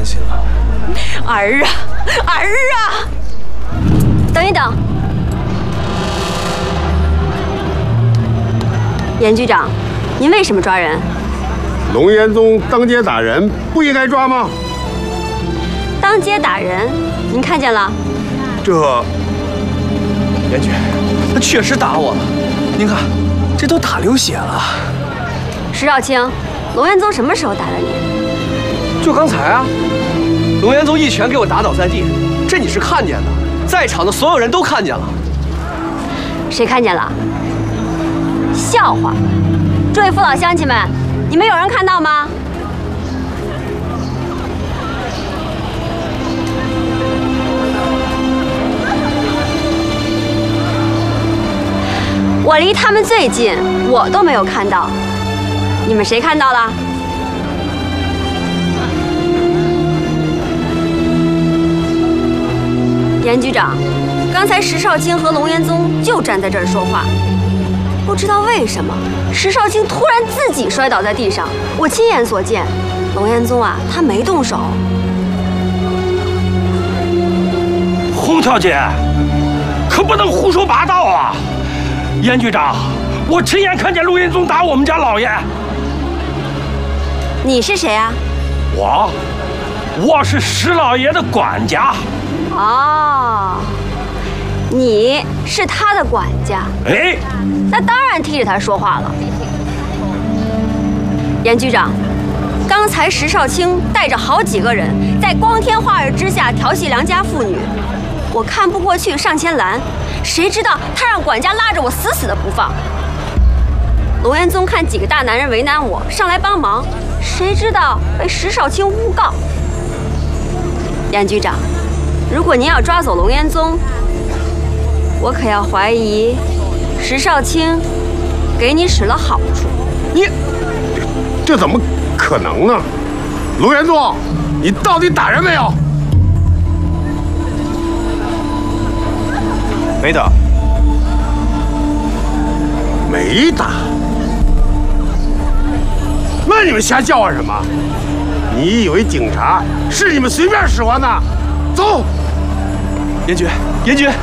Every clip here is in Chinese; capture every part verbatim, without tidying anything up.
担心了。 儿啊，儿啊！等一等，严局长，您为什么抓人？ 龙延宗当街打人，不应该抓吗？ 当街打人，您看见了？ 这， 严局，他确实打我了。您看，这都打流血了。 石少卿，龙延宗什么时候打的你？ 就刚才啊，龙延宗一拳给我打倒在地，这你是看见的，在场的所有人都看见了。 谁看见了？笑话！诸位父老乡亲们，你们有人看到吗？我离他们最近，我都没有看到。你们谁看到了？严局长，刚才石少卿和龙延宗就站在这儿说话，不知道为什么，石少卿突然自己摔倒在地上。我亲眼所见，龙延宗啊，他没动手。 洪小姐，可不能胡说八道啊！严局长，我亲眼看见龙延宗打我们家老爷。 你是谁啊？ 我，我是石老爷的管家。 哦，你是他的管家。 哎， 那当然替着他说话了。严局长，刚才石少卿带着好几个人在光天化日之下调戏良家妇女，我看不过去，上前拦，谁知道他让管家拉着我死死的不放。龙延宗看几个大男人为难我，上来帮忙，谁知道被石少卿诬告。严局长，如果您要抓走龙延宗，我可要怀疑石少卿给你使了好处。 你，这怎么可能呢？龙延宗，你到底打人没有？ 没打。 没打。那你们瞎叫唤什么？你以为警察是你们随便使唤的？走。 严局，严局。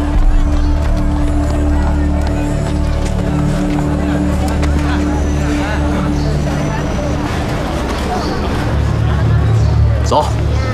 走。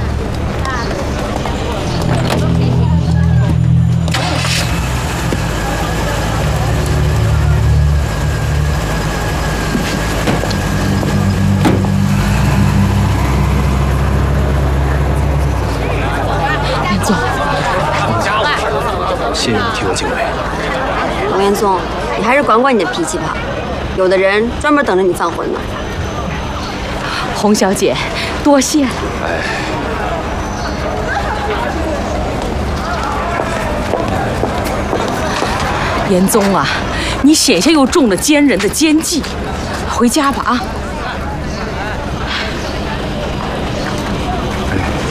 谢谢你替我敬罪。 龙延宗，你还是管管你的脾气吧，有的人专门等着你犯浑呢。 洪小姐，多谢了。 哎， 严宗啊，你险些又中了奸人的奸计，回家吧啊。